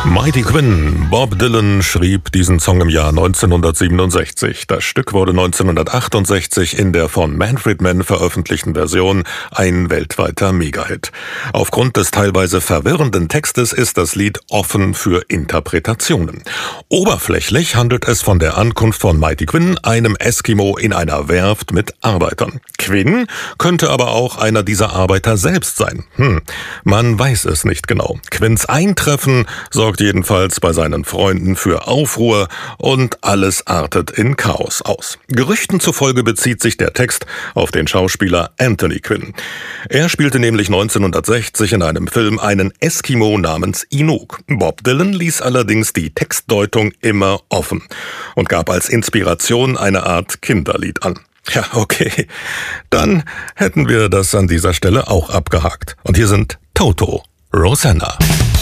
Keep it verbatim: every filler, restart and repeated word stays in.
Mighty Quinn. Bob Dylan schrieb diesen Song im Jahr neunzehnhundertsiebenundsechzig. Das Stück wurde neunzehnhundertachtundsechzig in der von Manfred Mann veröffentlichten Version ein weltweiter Megahit. Aufgrund des teilweise verwirrenden Textes ist das Lied offen für Interpretationen. Oberflächlich handelt es von der Ankunft von Mighty Quinn, einem Eskimo in einer Werft mit Arbeitern. Quinn könnte aber auch einer dieser Arbeiter selbst sein. Hm, man weiß es nicht genau. Quinns Eintreffen sorgt jedenfalls bei seinen Freunden für Aufruhr und alles artet in Chaos aus. Gerüchten zufolge bezieht sich der Text auf den Schauspieler Anthony Quinn. Er spielte nämlich neunzehnhundertsechzig in einem Film einen Eskimo namens Inuk. Bob Dylan ließ allerdings die Textdeutung immer offen und gab als Inspiration eine Art Kinderlied an. Ja, okay. Dann hätten wir das an dieser Stelle auch abgehakt. Und hier sind Toto, Rosanna.